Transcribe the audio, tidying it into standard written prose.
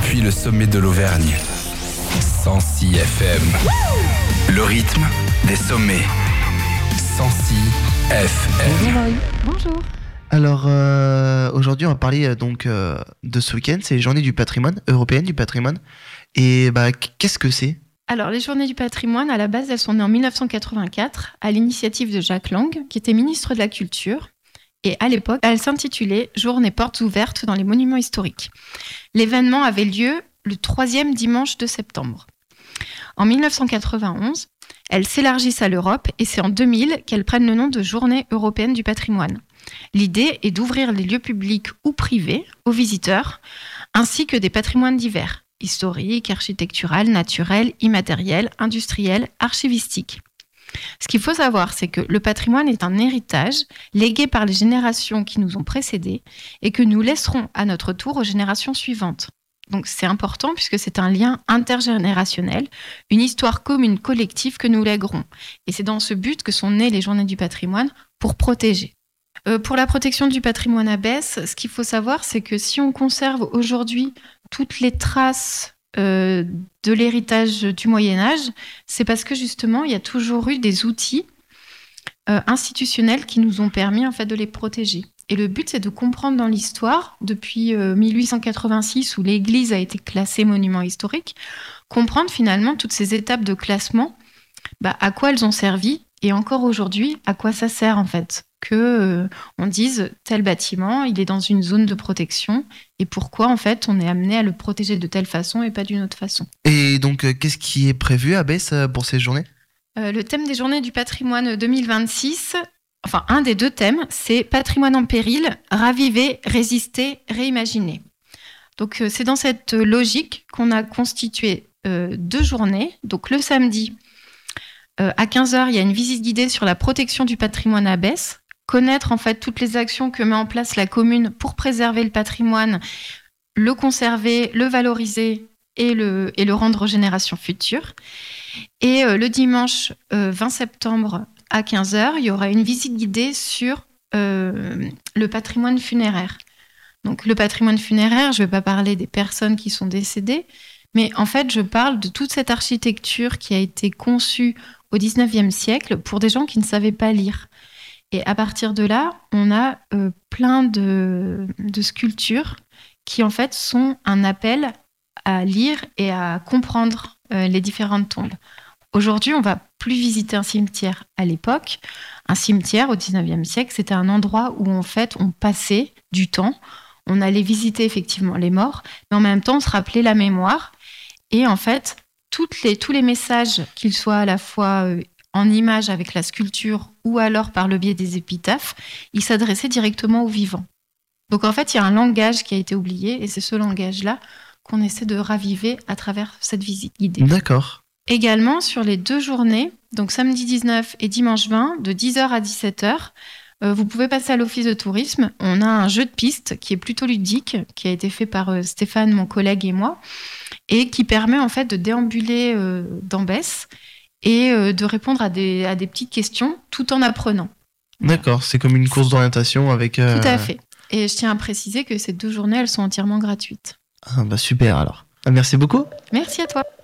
depuis le sommet de l'Auvergne. 106 FM. Le rythme des sommets. 106 FM. Bonjour Marie. Bonjour. Alors aujourd'hui on va parler de ce week-end, c'est les journées du patrimoine, européennes du patrimoine. Et qu'est-ce que c'est ? Alors, les Journées du patrimoine, à la base, elles sont nées en 1984, à l'initiative de Jacques Lang, qui était ministre de la Culture. Et à l'époque, elles s'intitulaient « Journées portes ouvertes dans les monuments historiques ». L'événement avait lieu le 3e dimanche de septembre. En 1991, elles s'élargissent à l'Europe et c'est en 2000 qu'elles prennent le nom de Journée européenne du patrimoine. L'idée est d'ouvrir les lieux publics ou privés aux visiteurs, ainsi que des patrimoines divers. Historique, architectural, naturel, immatériel, industriel, archivistique. Ce qu'il faut savoir, c'est que le patrimoine est un héritage légué par les générations qui nous ont précédés et que nous laisserons à notre tour aux générations suivantes. Donc c'est important puisque c'est un lien intergénérationnel, une histoire commune collective que nous léguerons. Et c'est dans ce but que sont nées les Journées du patrimoine, pour protéger. Pour la protection du patrimoine abbesse, ce qu'il faut savoir, c'est que si on conserve aujourd'hui toutes les traces de l'héritage du Moyen-Âge, c'est parce que justement, il y a toujours eu des outils institutionnels qui nous ont permis en fait, de les protéger. Et le but, c'est de comprendre dans l'histoire, depuis 1886, où l'Église a été classée monument historique, comprendre finalement toutes ces étapes de classement, à quoi elles ont servi, et encore aujourd'hui, à quoi ça sert en fait. On dise tel bâtiment, il est dans une zone de protection et pourquoi en fait on est amené à le protéger de telle façon et pas d'une autre façon. Et donc qu'est-ce qui est prévu à Besse pour ces journées ? Le thème des Journées du patrimoine 2026, enfin un des deux thèmes, c'est patrimoine en péril, raviver, résister, réimaginer. Donc c'est dans cette logique qu'on a constitué 2 journées. Donc le samedi à 15h, il y a une visite guidée sur la protection du patrimoine à Besse. Connaître en fait toutes les actions que met en place la commune pour préserver le patrimoine, le conserver, le valoriser et le rendre aux générations futures. Et le dimanche 20 septembre à 15h, il y aura une visite guidée sur le patrimoine funéraire. Donc le patrimoine funéraire, je ne vais pas parler des personnes qui sont décédées, mais en fait je parle de toute cette architecture qui a été conçue au 19e siècle pour des gens qui ne savaient pas lire. Et à partir de là, on a plein de sculptures qui, en fait, sont un appel à lire et à comprendre les différentes tombes. Aujourd'hui, on ne va plus visiter un cimetière à l'époque. Un cimetière, au 19e siècle, c'était un endroit où, en fait, on passait du temps. On allait visiter, effectivement, les morts, mais en même temps, on se rappelait la mémoire. Et, en fait, tous les messages, qu'ils soient à la fois en images avec la sculpture ou alors par le biais des épitaphes, il s'adressait directement aux vivants. Donc en fait, il y a un langage qui a été oublié et c'est ce langage-là qu'on essaie de raviver à travers cette visite guidée. D'accord. Également, sur les 2 journées, donc samedi 19 et dimanche 20, de 10h à 17h, vous pouvez passer à l'office de tourisme. On a un jeu de piste qui est plutôt ludique, qui a été fait par Stéphane, mon collègue et moi, et qui permet en fait de déambuler dans Besse et de répondre à des petites questions tout en apprenant. D'accord, c'est comme une course d'orientation avec... Tout à fait. Et je tiens à préciser que ces 2 journées, elles sont entièrement gratuites. Ah super alors. Merci beaucoup. Merci à toi.